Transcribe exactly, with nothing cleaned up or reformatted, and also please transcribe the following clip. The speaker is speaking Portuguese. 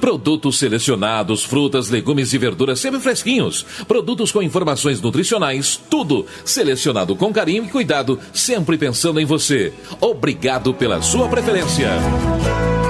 Produtos selecionados, frutas, legumes e verduras sempre fresquinhos. Produtos com informações nutricionais, tudo selecionado com carinho e cuidado, sempre pensando em você. Obrigado pela sua preferência.